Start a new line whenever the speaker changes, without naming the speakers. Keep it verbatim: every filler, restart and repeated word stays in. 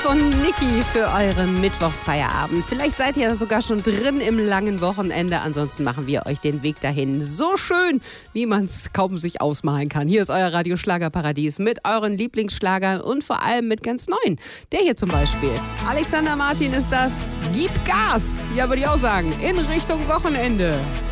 von Niki für euren Mittwochsfeierabend. Vielleicht seid ihr sogar schon drin im langen Wochenende. Ansonsten machen wir euch den Weg dahin so schön, wie man es kaum sich ausmalen kann. Hier ist euer Radio-Schlagerparadies mit euren Lieblingsschlagern und vor allem mit ganz neuen. Der hier zum Beispiel. Alexander Martin ist das. Gib Gas. Ja, würde ich auch sagen. In Richtung Wochenende.